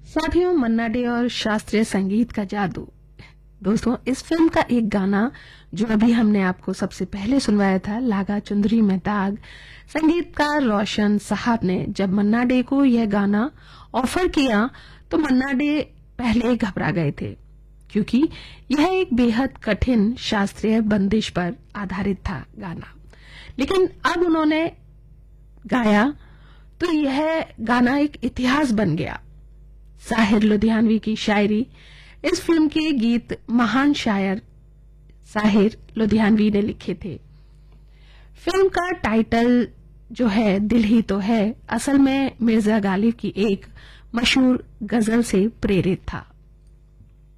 साथियों, मन्ना डे और शास्त्रीय संगीत का जादू। दोस्तों, इस फिल्म का एक गाना जो अभी हमने आपको सबसे पहले सुनवाया था, लागा चुंदरी में दाग, संगीतकार रोशन साहब ने जब मन्ना डे को यह गाना ऑफर किया तो मन्ना डे पहले घबरा गए थे, क्योंकि यह एक बेहद कठिन शास्त्रीय बंदिश पर आधारित था गाना। लेकिन अब उन्होंने गाया तो यह गाना एक इतिहास बन गया। साहिर लुधियानवी की शायरी, इस फिल्म के गीत महान शायर साहिर लुधियानवी ने लिखे थे। फिल्म का टाइटल जो है दिल ही तो है, असल में मिर्जा गालिब की एक मशहूर गजल से प्रेरित था।